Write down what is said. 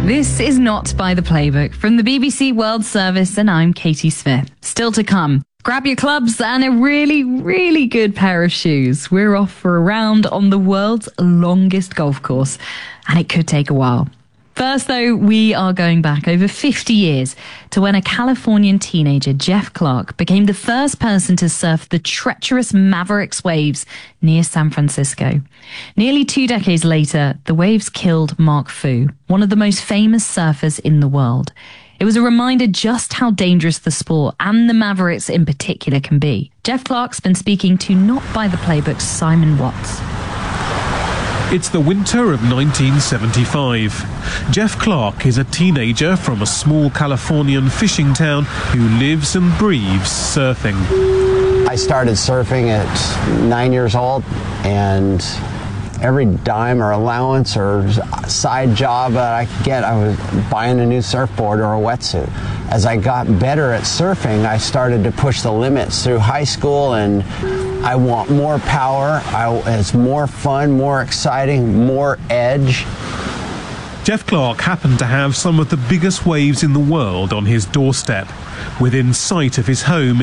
This is Not by the Playbook from the BBC World Service, and I'm Katie Smith. Still to come, grab your clubs and a really, really good pair of shoes. We're off for a round on the world's longest golf course, and it could take a while. First, though, we are going back over 50 years to when a Californian teenager, Jeff Clark, became the first person to surf the treacherous Mavericks waves near San Francisco. Nearly 2 decades later, the waves killed Mark Fu, one of the most famous surfers in the world. It was a reminder just how dangerous the sport, and the Mavericks in particular, can be. Jeff Clark's been speaking to Not by the Playbook's Simon Watts. It's the winter of 1975. Jeff Clark is a teenager from a small Californian fishing town who lives and breathes surfing. I started surfing at 9 years old, and every dime or allowance or side job that I could get, I was buying a new surfboard or a wetsuit. As I got better at surfing, I started to push the limits through high school, and I want more power. It's more fun, more exciting, more edge. Jeff Clark happened to have some of the biggest waves in the world on his doorstep, within sight of his home